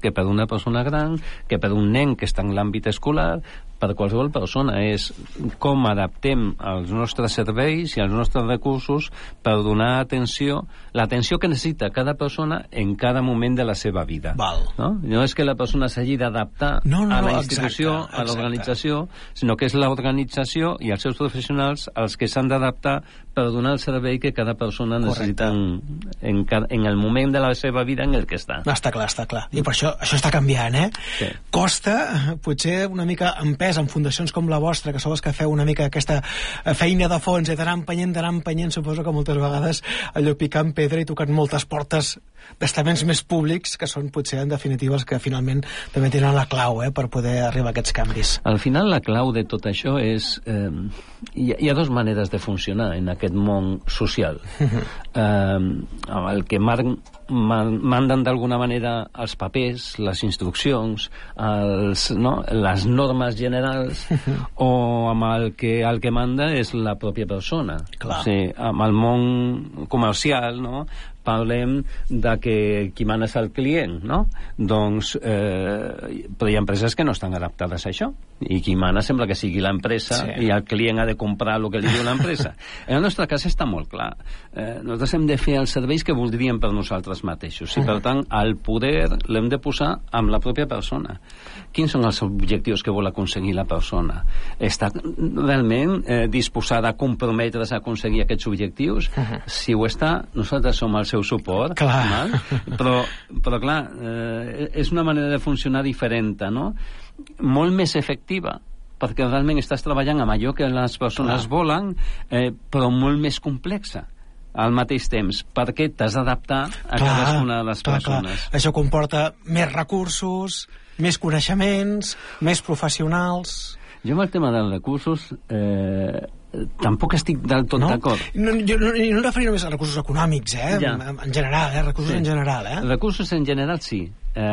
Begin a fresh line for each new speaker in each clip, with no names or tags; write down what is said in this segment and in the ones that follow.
que per una persona gran, que per un nen que està en l'àmbit escolar, per qualsevol persona. És com adaptem els nostres serveis i els nostres recursos per donar atenció, l'atenció que necessita cada persona en cada moment de la seva vida. No és que la persona s'hagi d'adaptar a la institució, a l'organització, sinó que és l'organització i els seus professionals els que s'han d'adaptar per donar el servei que cada persona necessita en el moment de la seva vida en el que està.
Està clar. I per això està canviant,
Sí.
Costa, potser una mica en pes, en fundacions com la vostra, que sou els que feu una mica aquesta feina de fons, d'anar empenyent, suposo que moltes vegades allò picant pedra i tocant moltes portes d'estaments més públics, que són potser en definitiva els que finalment també tenen la clau per poder arribar a aquests canvis.
Al final la clau de tot això és... hi ha dues maneres de funcionar en aquest món social. El que manden d'alguna manera els papers, les instruccions, les normes generals, o amb el que manda és la pròpia persona. O sigui, amb el món comercial, parlem de que qui mana és el client, no? Doncs, però hi ha empreses que no estan adaptades a això, i qui mana sembla que sigui l'empresa, i el client ha de comprar el que li diu l'empresa. En el nostre cas està molt clar. Nosaltres hem de fer els serveis que voldríem per nosaltres mateixos, i per tant el poder l'hem de posar amb la pròpia persona. Quins són els objectius que vol aconseguir la persona? Està realment disposada a comprometre's a aconseguir aquests objectius? Si ho està, nosaltres som el seu suport, però clar, és una manera de funcionar diferent, no? Molt més efectiva, perquè realment estàs treballant amb allò que les persones volen, però molt més complexa al mateix temps, perquè t'has d'adaptar a cadascuna de les persones.
Això comporta més recursos, més coneixements, més professionals.
Jo amb el tema dels recursos tampoc estic del tot d'acord.
Jo no em referia només a recursos econòmics, en general, recursos en general.
Recursos en general, sí.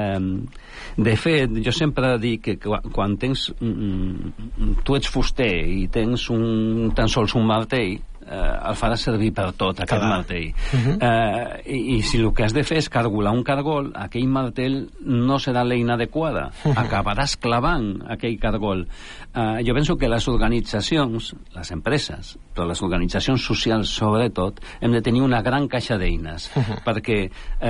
De fet, jo sempre dic que quan tens tu ets fuster i tens tan sols un martell, el faràs servir per tot, aquest martell. I si el que has de fer és cargolar un cargol, aquell martell no serà l'eina adequada. Acabaràs clavant aquell cargol. Jo penso que les organitzacions, les empreses, però les organitzacions socials sobretot, hem de tenir una gran caixa d'eines, perquè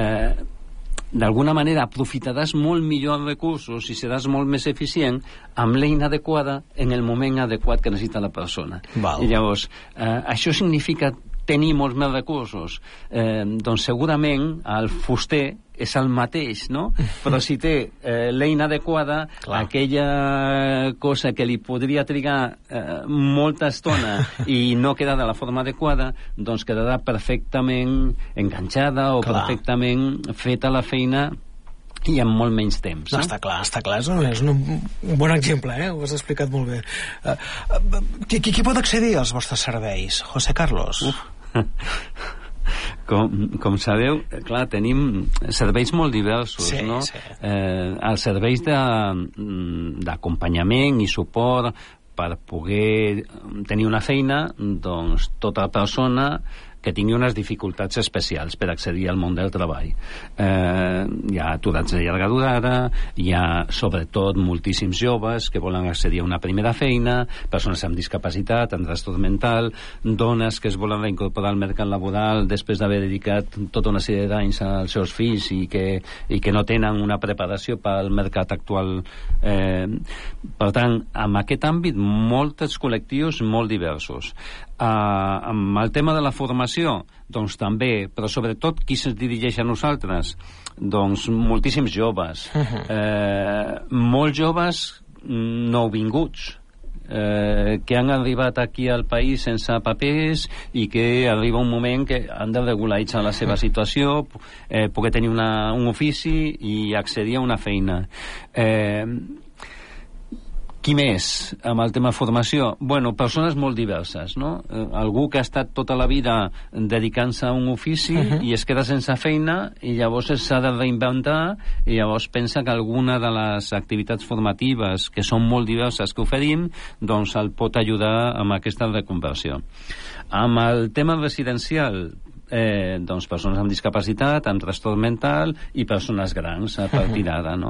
d'alguna manera aprofitaràs molt millor els recursos i seràs molt més eficient amb l'eina adequada en el moment adequat que necessita la persona. I llavors, això significa tenir molts més recursos. Doncs segurament el fuster és el mateix, no? Però si té l'eina adequada, aquella cosa que li podria trigar molta estona i no quedar de la forma adequada, doncs quedarà perfectament enganxada o perfectament feta la feina i amb molt menys temps.
Està clar. És un bon exemple, ho has explicat molt bé. Qui pot accedir als vostres serveis, José Carlos?
Com sabeu, clar, tenim serveis molt diversos, no? Els serveis d'acompanyament i suport per poder tenir una feina, doncs tota persona que tingui unes dificultats especials per accedir al món del treball. Hi ha aturats de llarga durada, hi ha sobretot moltíssims joves que volen accedir a una primera feina, persones amb discapacitat, amb trastorn mental, dones que es volen reincorporar al mercat laboral després d'haver dedicat tota una sèrie d'anys als seus fills i que no tenen una preparació pel mercat actual. Per tant, en aquest àmbit, molts col·lectius molt diversos. Amb el tema de la formació, doncs també, però sobretot qui se'ns dirigeix a nosaltres? Doncs moltíssims joves, molts joves nouvinguts, que han arribat aquí al país sense papers i que arriba un moment que han de regularitzar la seva situació, poder tenir un ofici i accedir a una feina. Qui més amb el tema formació? Bueno, persones molt diverses, no? Algú que ha estat tota la vida dedicant-se a un ofici i es queda sense feina i llavors s'ha de reinventar i llavors pensa que alguna de les activitats formatives que són molt diverses que oferim, doncs el pot ajudar amb aquesta reconversió. Amb el tema residencial, doncs persones amb discapacitat, amb trastorn mental i persones grans a partir d'ara, no?